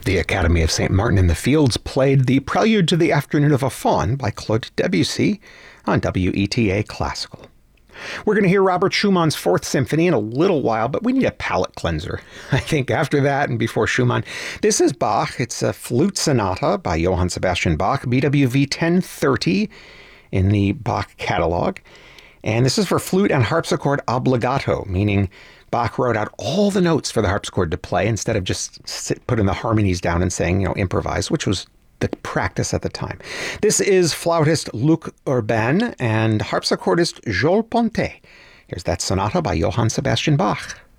The Academy of St. Martin in the Fields played the Prelude to the Afternoon of a Faun by Claude Debussy on WETA Classical. We're going to hear Robert Schumann's Fourth Symphony in a little while, but we need a palate cleanser, I think, after that and before Schumann. This is Bach. It's a flute sonata by Johann Sebastian Bach, BWV 1030 in the Bach catalog. And this is for flute and harpsichord obbligato, meaning Bach wrote out all the notes for the harpsichord to play instead of just putting the harmonies down and saying, improvise, which was the practice at the time. This is flautist Luc Urbain and harpsichordist Joel Pontet. Here's that sonata by Johann Sebastian Bach.